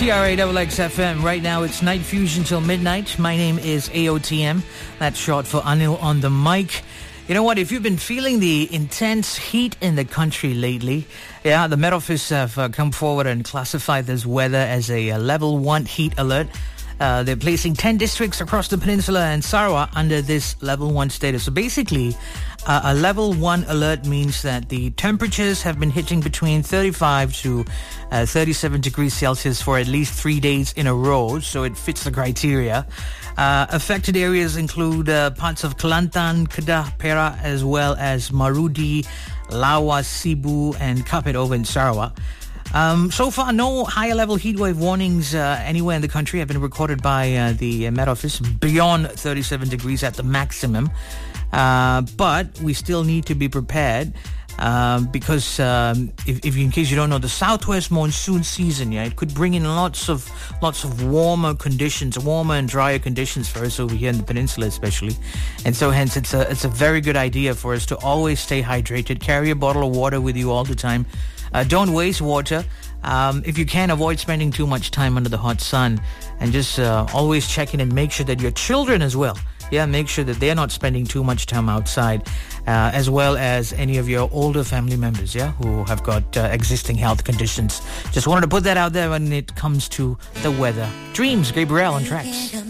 TRAXXFM. Right now it's Night Fusion till midnight. My name is AOTM. That's short for Anil on the mic. You know what? If you've been feeling the intense heat in the country lately, the Met Office have come forward and classified this weather as a level 1 heat alert. They're placing 10 districts across the peninsula and Sarawak under this level 1 status. So basically, a level 1 alert means that the temperatures have been hitting between 35 to 37 degrees Celsius for at least 3 days in a row. So it fits the criteria. Affected areas include parts of Kelantan, Kedah, Perak, as well as Marudi, Lawas, Sibu, and Kapit over in Sarawak. So far, no higher level heatwave warnings anywhere in the country have been recorded by the Met Office beyond 37 degrees at the maximum. But we still need to be prepared because if in case you don't know, the southwest monsoon season, it could bring in lots of warmer conditions, warmer and drier conditions for us over here in the peninsula especially. And so hence it's a very good idea for us to always stay hydrated. Carry a bottle of water with you all the time. Don't waste water. If you can, avoid spending too much time under the hot sun, and just always check in and make sure that your children as well, make sure that they're not spending too much time outside, as well as any of your older family members, who have got existing health conditions. Just wanted to put that out there when it comes to the weather. Dreams, Gabriel on Tracks.